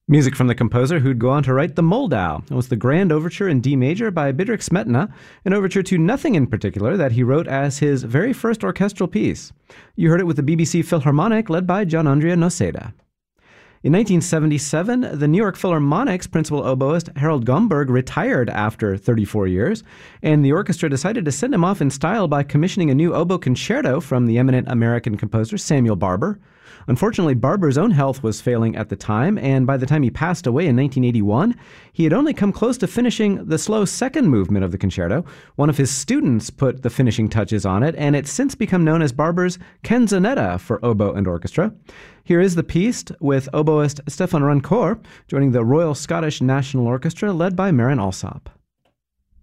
Music from the composer who'd go on to write the Moldau. It was the Grand Overture in D major by Bedřich Smetana, an overture to nothing in particular that he wrote as his very first orchestral piece. You heard it with the BBC Philharmonic led by Gian Andrea Noseda. In 1977, the New York Philharmonic's principal oboist Harold Gomberg retired after 34 years, and the orchestra decided to send him off in style by commissioning a new oboe concerto from the eminent American composer Samuel Barber. Unfortunately, Barber's own health was failing at the time, and by the time he passed away in 1981, he had only come close to finishing the slow second movement of the concerto. One of his students put the finishing touches on it, and it's since become known as Barber's Canzonetta for oboe and orchestra. Here is the piece with oboist Stefan Runcorn joining the Royal Scottish National Orchestra led by Marin Alsop.